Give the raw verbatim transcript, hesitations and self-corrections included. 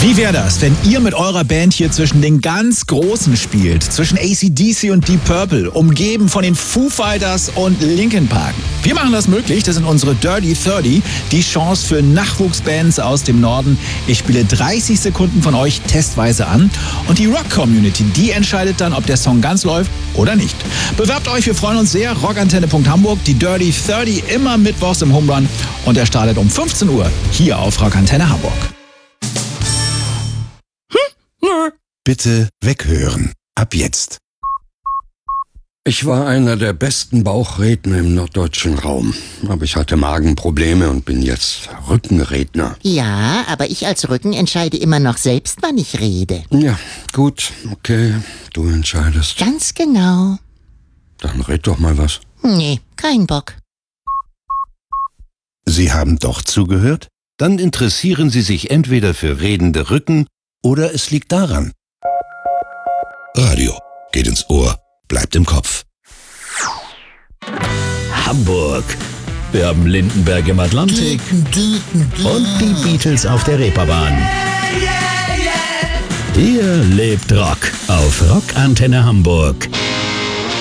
Wie wäre das, wenn ihr mit eurer Band hier zwischen den ganz Großen spielt? Zwischen A C D C und Deep Purple, umgeben von den Foo Fighters und Linkin Park. Wir machen das möglich, das sind unsere Dirty dreißig, die Chance für Nachwuchsbands aus dem Norden. Ich spiele dreißig Sekunden von euch testweise an und die Rock-Community, die entscheidet dann, ob der Song ganz läuft oder nicht. Bewerbt euch, wir freuen uns sehr. rockantenne punkt hamburg, die Dirty dreißig, immer mittwochs im Home Run und er startet um fünfzehn Uhr hier auf Rockantenne Hamburg. Bitte weghören. Ab jetzt. Ich war einer der besten Bauchredner im norddeutschen Raum. Aber ich hatte Magenprobleme und bin jetzt Rückenredner. Ja, aber ich als Rücken entscheide immer noch selbst, wann ich rede. Ja, gut, okay, du entscheidest. Ganz genau. Dann red doch mal was. Nee, kein Bock. Sie haben doch zugehört? Dann interessieren Sie sich entweder für redende Rücken oder es liegt daran. Radio geht ins Ohr, bleibt im Kopf. Hamburg. Wir haben Lindenberg im Atlantik und die Beatles auf der Reeperbahn. Hier lebt Rock auf Rockantenne Hamburg.